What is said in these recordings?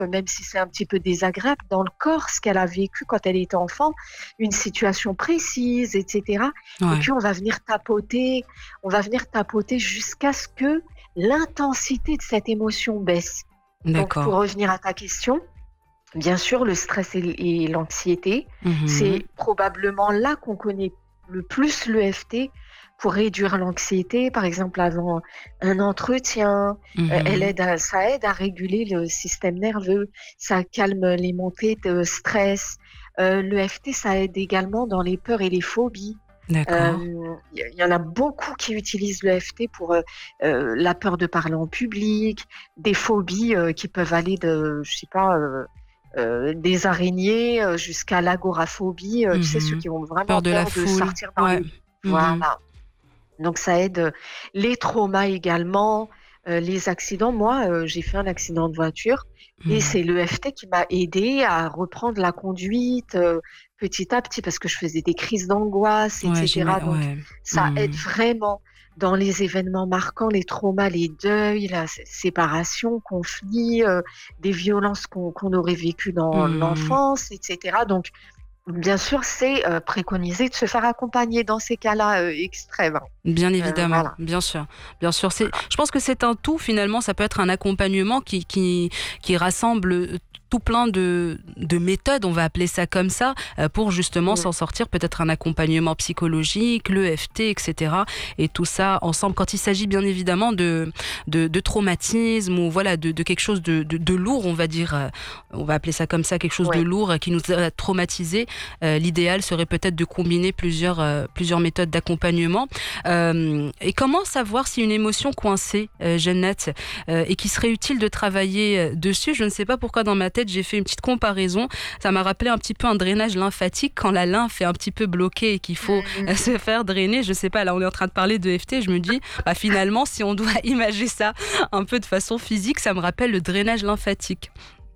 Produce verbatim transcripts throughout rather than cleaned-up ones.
même si c'est un petit peu désagréable, dans le corps, ce qu'elle a vécu quand elle était enfant, une situation précise, et cetera. Et Ouais, puis on va venir tapoter, on va venir tapoter jusqu'à ce que l'intensité de cette émotion baisse. Donc pour d'accord. revenir à ta question, bien sûr, le stress et l et l'anxiété, Mmh. c'est probablement là qu'on connaît le plus l'E F T pour réduire l'anxiété. Par exemple, avant un entretien, heu, elle Mmh. aide à ça aide à réguler le système nerveux, ça calme les montées de stress. Heu, L'E F T, ça aide également dans les peurs et les phobies. D'accord. Hem, il y a il y en a beaucoup qui utilisent l'E F T pour, heu heu, la peur de parler en public, des phobies, heu, qui peuvent aller de, je sais pas, heu heu, des araignées, heu, jusqu'à l'agoraphobie, heu, tu sais, ceux Mmh. qui ont vraiment Peur de la peur de foule. sortir dans Ouais. les Mmh. voilà. Donc ça aide, heu, les traumas également, heu, les accidents. Moi, heu, j'ai fait un accident de voiture et Mmh. c'est l'E F T qui m'a aidée à reprendre la conduite, heu, petit à petit parce que je faisais des crises d'angoisse et Ouais, j'ima cetera. Donc ouais. ça aide Mmh. vraiment dans les événements marquants, les traumas, les deuils, la sé séparation, conflits, heu, des violences qu'on qu'on aurait vécues dans Mmh. l'enfance et cetera. Donc bien sûr, c'est, heu, préconisé de se faire accompagner dans ces cas-là, heu, extrêmes, hein. Bien Heu, évidemment, voilà. bien sûr, bien sûr. C'est, je pense que c'est un tout finalement. Ça peut être un accompagnement qui qui qui rassemble euh, tout plein de de méthodes, on va appeler ça comme ça, euh, pour justement Mmh. s'en sortir. Peut-être un accompagnement psychologique, l'E F T, et cetera. Et tout ça ensemble. Quand il s'agit bien évidemment de de, de traumatisme ou voilà de, de quelque chose de, de de lourd, on va dire, euh, on va appeler ça comme ça, quelque chose de Oui. lourd euh, qui nous a traumatisés. Euh, l'idéal serait peut-être de combiner plusieurs euh, plusieurs méthodes d'accompagnement. Euh, et comment savoir si une émotion coincée, euh, Jeannette, euh, et qu'il serait utile de travailler euh, dessus? Je ne sais pas pourquoi dans ma tête j'ai fait une petite comparaison. Ça m'a rappelé un petit peu un drainage lymphatique quand la lymphe est un petit peu bloquée et qu'il faut euh, Mmh. se faire drainer. Je sais pas, là on est en train de parler de F T, je me dis, bah, finalement si on doit imager ça un peu de façon physique, ça me rappelle le drainage lymphatique.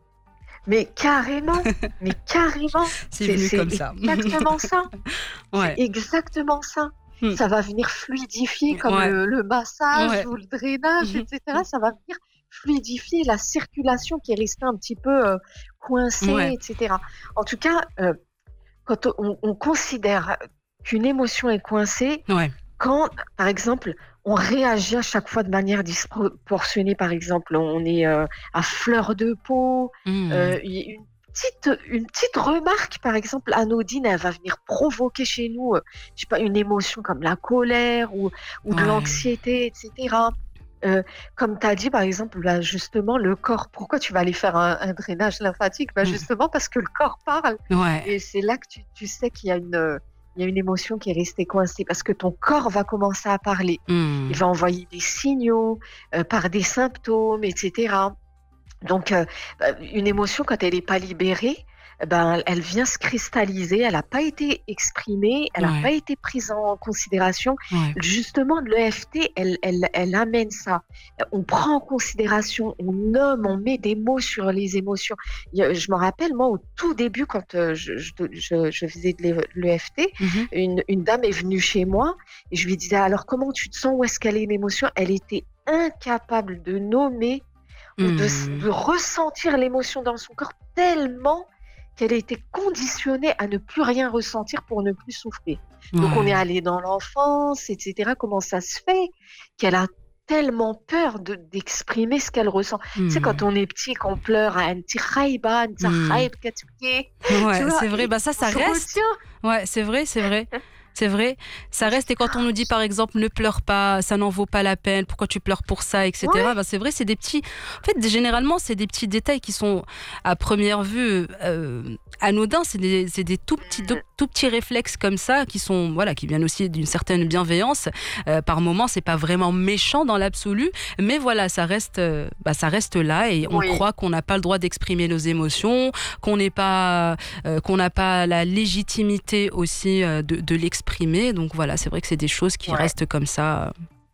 Mais carrément, mais carrément, C'est c'est venu c'est comme ça. exactement ça, c'est Ouais. exactement ça. Hmm. Ça va venir fluidifier comme Ouais. le le massage Ouais. ou le drainage et cetera. Ça va venir fluidifier la circulation qui est restée un petit peu, heu, coincée Ouais. et cetera. En tout cas, heu, quand on on considère qu'une émotion est coincée, Ouais. quand, par exemple, on réagit à chaque fois de manière disproportionnée, par exemple, on est, heu, à fleur de peau, Hmm. heu, il y une petite une petite remarque, par exemple, anodine, elle va venir provoquer chez nous, heu, je sais pas, une émotion comme la colère ou ou de Ouais. l'anxiété et cetera. Heu, Comme tu as dit, par exemple, bah, justement, le corps, pourquoi tu vas aller faire un un drainage lymphatique? Bah, Hmm. justement parce que le corps parle Ouais. et c'est là que tu tu sais qu'il y a une, heu, il y a une émotion qui est restée coincée parce que ton corps va commencer à parler. Il Hmm. va envoyer des signaux, heu, par des symptômes et cetera. Donc, heu, bah, une émotion quand elle est pas libérée, eh ben, elle vient se cristalliser, elle a pas été exprimée, elle a Ouais. pas été prise en considération. Ouais. Justement, l'E F T, elle elle elle amène ça. On prend en considération, on nomme, on met des mots sur les émotions. Il y a je me rappelle, moi, au tout début, quand, heu, je je je je faisais de l'E l'E F T, Mhm. une une dame est venue chez moi et je lui disais: «Alors comment tu te sens? Où est-ce qu'elle est l'émotion?» Elle était incapable de nommer ou de s Mmh. de ressentir l'émotion dans son corps tellement qu'elle a été conditionnée à ne plus rien ressentir pour ne plus souffrir. Donc on est Ouais. allé dans l'enfance et cetera. Comment ça se fait qu'elle a tellement peur de d'exprimer ce qu'elle ressent? Tu sais, quand Mmh. on est petit, qu'on pleure, أنتِ خايبة، أنتِ Mmh. خايب كتبكي, tu Ouais, vois? c'est vrai. Et Bah, ça, on ça se reste. retient. Ouais, c'est vrai, c'est vrai. C'est vrai, ça reste. Et quand on nous dit, par Ah, exemple, ne pleure pas, ça n'en vaut pas la peine, pourquoi tu pleures pour ça, et cetera. ouais, Bah, c'est vrai, c'est des petits. En fait, généralement, c'est des petits détails qui sont, à première vue, euh, anodins. C'est des, c'est des tout petits, tout, mmh, tout petits réflexes comme ça qui sont, voilà, qui viennent aussi d'une certaine bienveillance. Euh, par moments, c'est pas vraiment méchant dans l'absolu, mais voilà, ça reste, euh, bah, ça reste là et on oui, croit qu'on n'a pas le droit d'exprimer nos émotions, qu'on n'est pas euh, qu'on n'a pas la légitimité aussi euh, de, de l'exprimer. Donc voilà, c'est vrai que c'est des choses qui ouais, restent comme ça euh,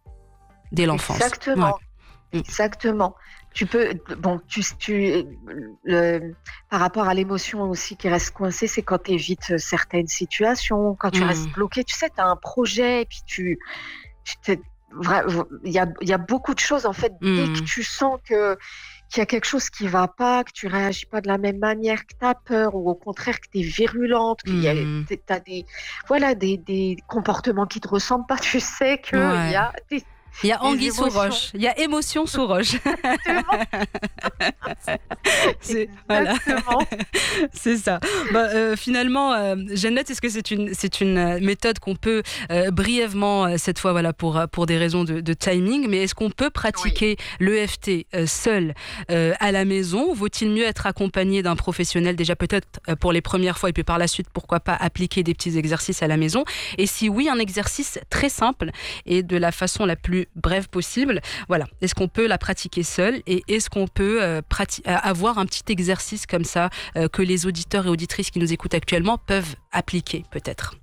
dès l'enfance. Ouais. exactement. Mm. Exactement. Tu peux bon, tu tu le par rapport à l'émotion aussi qui reste coincée, c'est quand tu évites certaines situations, quand tu restes Mm. bloqué. Tu sais, tu as un projet et puis tu tu tu vra il y a il y a beaucoup de choses, en fait, dès que Mm. tu sens que qu'il y a quelque chose qui va pas, que tu réagis pas de la même manière, que tu as peur ou au contraire que tu es virulente, qu'il y a, Mmh. tu as des, voilà, des, des comportements qui te ressemblent pas, tu sais qu'il y Ouais. a des, Il y a des anguille sous émotions. roche, il y a émotion sous roche. Exactement, C'est voilà, exactement. c'est ça. Bah, heu, finalement, heu, Jeannette, est-ce que c'est une c'est une, heu, méthode qu'on peut, heu, brièvement, heu, cette fois, voilà, pour, heu, pour des raisons de de timing, mais est-ce qu'on peut Oui. pratiquer l'E F T, heu, seul, heu, à la maison? Vaut-il mieux être accompagné d'un professionnel déjà peut-être, heu, pour les premières fois et puis par la suite, pourquoi pas appliquer des petits exercices à la maison? Et si oui, un exercice très simple et de la façon la plus brève possible, voilà. Est-ce qu'on peut la pratiquer seul et est-ce qu'on peut, heu, prati avoir un petit exercice comme ça, heu, que les auditeurs et auditrices qui nous écoutent actuellement peuvent appliquer peut-être?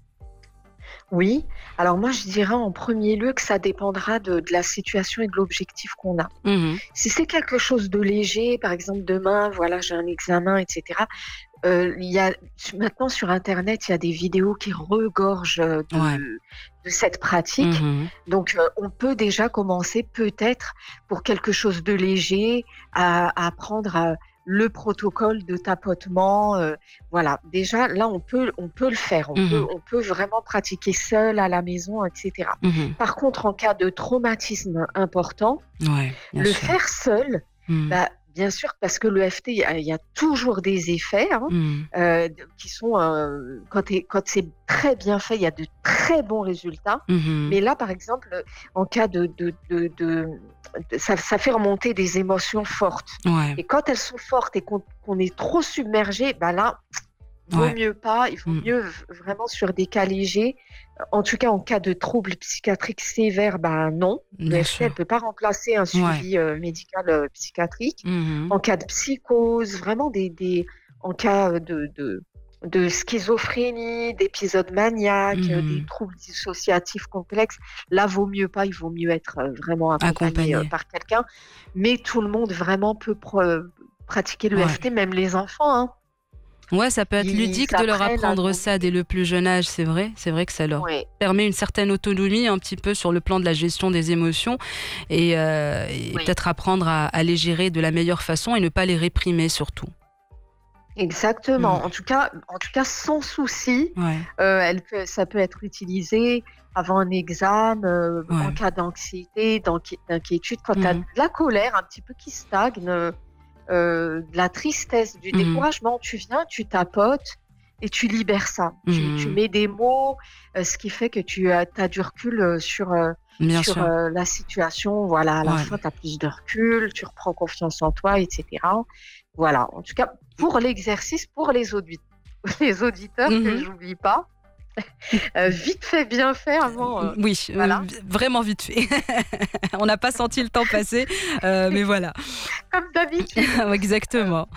Oui, alors moi je dirais en premier lieu que ça dépendra de, de la situation et de l'objectif qu'on a. Mmh. Si c'est quelque chose de léger, par exemple demain, voilà, j'ai un examen, et cetera. Euh, il y a maintenant sur Internet, il y a des vidéos qui regorgent euh, Ouais. de, de cette pratique. Mmh. Donc euh, on peut déjà commencer peut-être pour quelque chose de léger à, à apprendre à- le protocole de tapotement. Euh, voilà, déjà là on peut on peut le faire, on peut Mmh. on peut vraiment pratiquer seul à la maison, et cetera. Mmh. Par contre, en cas de traumatisme important, Ouais, bien le sûr. faire seul, Mmh. bah, bien sûr, parce que l'E F T, il y a il y a toujours des effets, hein, Mmh. heu, d qui sont, heu, quand tu quand c'est très bien fait, il y a de très bons résultats. Mmh. Mais là, par exemple, heu, en cas de de de de de ça ça fait remonter des émotions fortes Ouais, et quand elles sont fortes et qu'on qu'on est trop submergé, bah, là, vaut ouais. mieux pas, il vaut Mmh. mieux v vraiment sur des cas légers. En tout cas, en cas de troubles psychiatriques sévères, ben non, Bien l'E F T, elle sûr. peut pas remplacer un Ouais. suivi, heu, médical, heu, psychiatrique. Mmh. En cas de psychose, vraiment des des en cas, heu, de de de schizophrénie, d'épisodes maniaques, heu, des Mmh. troubles dissociatifs complexes, là, vaut mieux pas, il vaut mieux être, heu, vraiment accompagné, heu, Accompagné. par quelqu'un. Mais tout le monde vraiment peut pre pratiquer Ouais. l'E F T, même les enfants, hein. Ouais, ça peut être Ils ludique de leur apprennent à apprendre ça dès nommer. le plus jeune âge, c'est vrai. C'est vrai que ça leur Ouais, permet une certaine autonomie un petit peu sur le plan de la gestion des émotions et, heu et oui, peut-être apprendre à à les gérer de la meilleure façon et ne pas les réprimer surtout. exactement. En Mmh. tout cas en tout cas sans souci, Ouais, heu, elle peut ça peut être utilisé avant un examen, heu, en ouais. cas d'anxiété, d'enqui d'inquiétude, quand tu as de Mmh. la colère un petit peu qui stagne, heu heu, de la tristesse, du Mmh. découragement, tu viens, tu tapotes et tu libères ça. Tu tu Mmh. mets des mots, heu, ce qui fait que tu as tu as du recul, heu, sur, heu Bien sur, sûr. heu, la situation. Voilà, à la Ouais. fin, tu as plus de recul, tu reprends confiance en toi, et cetera. Voilà, en tout cas, pour l'exercice, pour les audit les auditeurs que Mmh. j'oublie pas, heu, vite fait, bien fait avant, heu, Oui, heu, voilà, vraiment vite fait. On n'a pas senti le temps passer, heu, mais voilà. comme d'habitude. Heu, Exactement.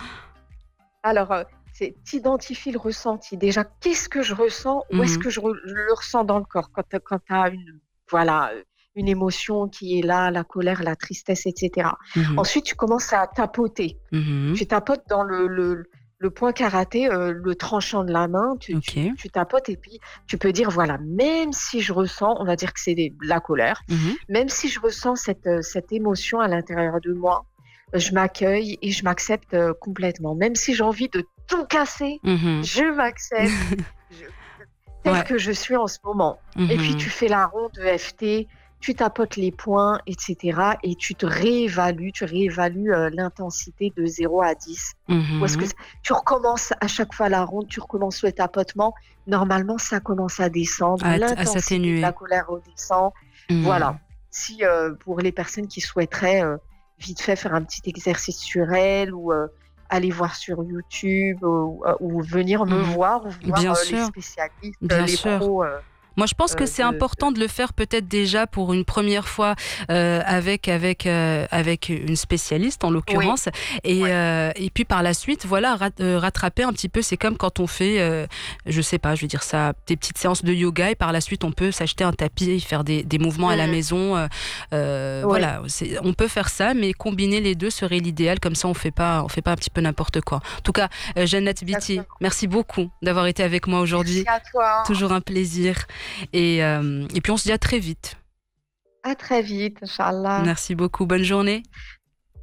alors, heu, c'est tu identifies le ressenti. Déjà, qu'est-ce que je ressens? Où est-ce Mmh. que je re je le ressens dans le corps? Quand tu quand tu as une voilà, heu, une émotion qui est là, la colère, la tristesse, et cetera. Mmh. Ensuite, tu commences à tapoter. Mmh. Tu tapotes dans le le le point karaté, heu, le tranchant de la main, tu tu OK. tu tapotes et puis tu peux dire: «Voilà, même si je ressens», on va dire que c'est des de la colère, Mmh. «même si je ressens cette, heu, cette émotion à l'intérieur de moi, je m'accueille et je m'accepte, heu, complètement. Même si j'ai envie de tout casser, Mmh. je m'accepte, je telle Ouais. que je suis en ce moment». Et puis Mmh. tu fais la ronde E F T, tu tapotes les points, et cetera et tu te réévalues, tu réévalues, heu, l'intensité de zéro à dix. Où est-ce que Mmh. c tu recommences à chaque fois la ronde, tu recommences le tapotement. Normalement, ça commence à descendre, À t à l'intensité de la s'atténuer. colère redescend. Voilà. Mmh. Si, heu, pour les personnes qui souhaiteraient, heu, vite fait faire un petit exercice sur elles ou, heu, aller voir sur YouTube ou, heu, ou venir me Mmh. voir ou voir, Bien heu, les sûr, spécialistes, bien les sûr. pros, heu Moi, je pense que heu, c'est de important de le faire peut-être déjà pour une première fois, heu, avec avec, heu, avec une spécialiste en oui, l'occurrence et ouais. heu et puis par la suite, voilà, rat heu, rattraper un petit peu. C'est comme quand on fait, heu, je sais pas, je vais dire ça, des petites séances de yoga et par la suite on peut s'acheter un tapis et faire des des mouvements à la Mmh. maison, heu heu, Oui, voilà, c'est on peut faire ça, mais combiner les deux serait l'idéal. Comme ça, on fait pas on fait pas un petit peu n'importe quoi. En tout cas, heu, Jeannette Biti, exactement. merci beaucoup d'avoir été avec moi Merci aujourd'hui. à toi. Toujours un plaisir et hem et puis on se dit à très vite. À très vite, Inch'Allah. Merci beaucoup, bonne journée.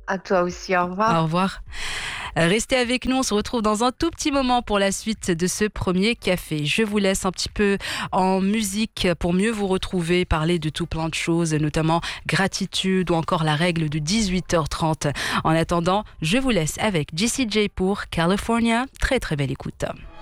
À toi aussi, au revoir. Au revoir. Restez avec nous, on se retrouve dans un tout petit moment pour la suite de ce premier café. Je vous laisse un petit peu en musique pour mieux vous retrouver, parler de tout plein de choses, notamment gratitude ou encore la règle de dix-huit heures trente. En attendant, je vous laisse avec Jessie J pour California. Très très belle écoute.